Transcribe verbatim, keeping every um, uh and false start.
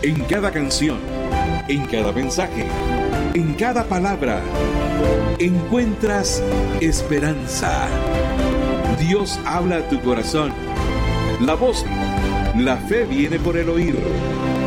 En cada canción, en cada mensaje, en cada palabra, encuentras esperanza. Dios habla a tu corazón. La voz, la fe viene por el oír.